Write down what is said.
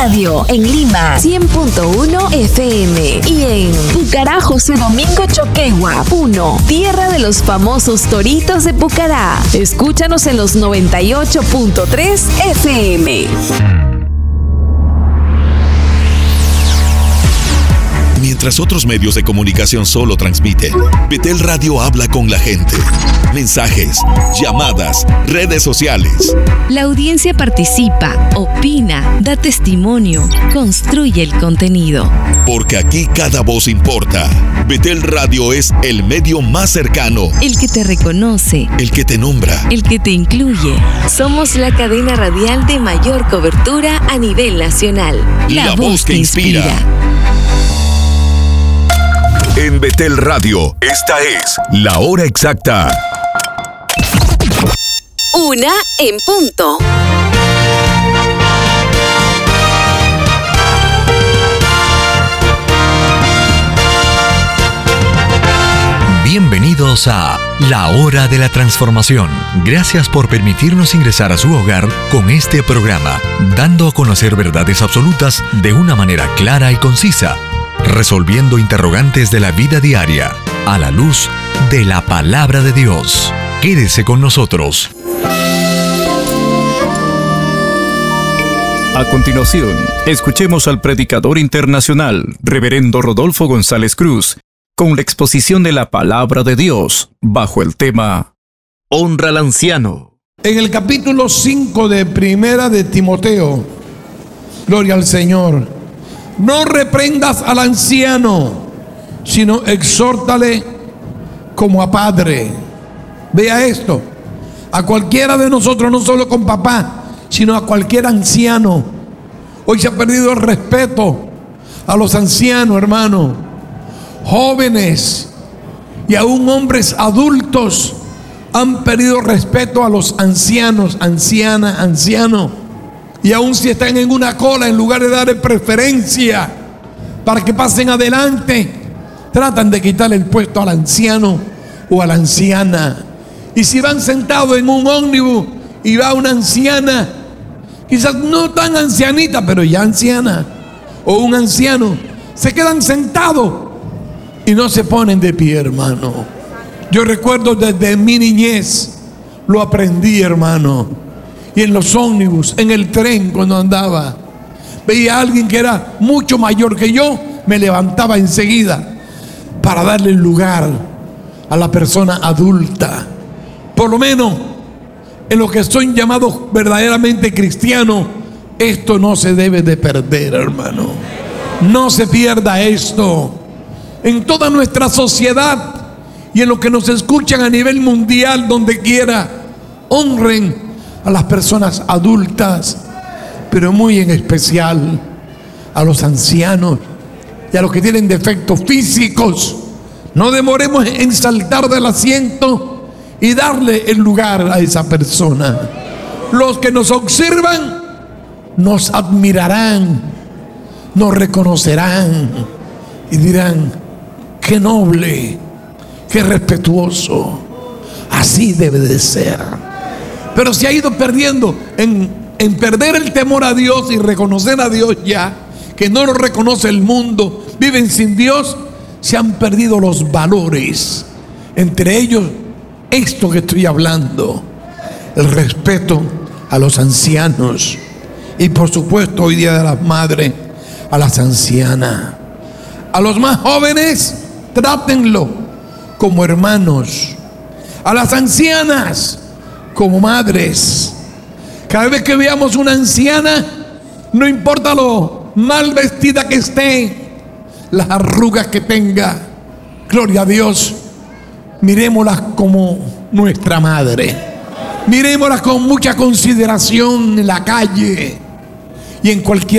Radio, en Lima 100.1 FM y en Pucará José Domingo Choquegua, Puno, tierra de los famosos toritos de Pucará. Escúchanos en los 98.3 FM. Mientras otros medios de comunicación solo transmiten, Betel Radio habla con la gente. Mensajes, llamadas, redes sociales. La audiencia participa, opina, da testimonio, construye el contenido. Porque aquí cada voz importa. Betel Radio es el medio más cercano. El que te reconoce. El que te nombra. El que te incluye. Somos la cadena radial de mayor cobertura a nivel nacional. La voz que inspira. En Betel Radio, esta es la hora exacta. 1 en punto. Bienvenidos a La Hora de la Transformación. Gracias por permitirnos ingresar a su hogar con este programa, dando a conocer verdades absolutas de una manera clara y concisa, resolviendo interrogantes de la vida diaria a la luz de la Palabra de Dios. Quédese con nosotros. A continuación, escuchemos al predicador internacional, Reverendo Rodolfo González Cruz, con la exposición de la Palabra de Dios, bajo el tema Honra al Anciano. En el capítulo 5 de Primera de Timoteo, gloria al Señor, no reprendas al anciano, sino exhórtale como a padre. Vea esto, a cualquiera de nosotros, no solo con papá, sino a cualquier anciano. Hoy se ha perdido el respeto a los ancianos, hermano. Jóvenes y aún hombres adultos han perdido respeto a los ancianos, anciana, anciano. Y aún si están en una cola, en lugar de darle preferencia para que pasen adelante, tratan de quitarle el puesto al anciano o a la anciana. Y si van sentados en un ómnibus y va una anciana, quizás no tan ancianita, pero ya anciana, o un anciano, se quedan sentados y no se ponen de pie, hermano. Yo recuerdo desde mi niñez, lo aprendí, hermano. Y en los ómnibus, en el tren cuando andaba, veía a alguien que era mucho mayor que yo, me levantaba enseguida para darle el lugar a la persona adulta. Por lo menos en los que son llamados verdaderamente cristianos, esto no se debe de perder, hermano. No se pierda esto. En toda nuestra sociedad y en los que nos escuchan a nivel mundial, donde quiera, honren a las personas adultas, pero muy en especial a los ancianos y a los que tienen defectos físicos. No demoremos en saltar del asiento y darle el lugar a esa persona. Los que nos observan nos admirarán, nos reconocerán y dirán: qué noble, qué respetuoso. Así debe de ser. Pero se ha ido perdiendo en perder el temor a Dios y reconocer a Dios, ya que no lo reconoce el mundo, viven sin Dios. Se han perdido los valores, entre ellos esto que estoy hablando, el respeto a los ancianos y por supuesto hoy día de las madres, a las ancianas. A los más jóvenes, trátenlo como hermanos. A las ancianas, como madres. Cada vez que veamos una anciana, no importa lo mal vestida que esté, las arrugas que tenga, gloria a Dios, miremoslas como nuestra madre. Miremoslas con mucha consideración en la calle y en cualquier